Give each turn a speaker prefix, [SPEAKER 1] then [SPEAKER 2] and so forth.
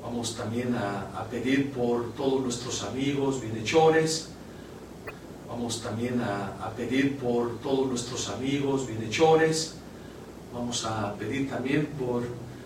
[SPEAKER 1] Vamos también a pedir por todos nuestros amigos bienhechores. Vamos también a pedir por todos nuestros amigos bienhechores. Vamos a pedir también por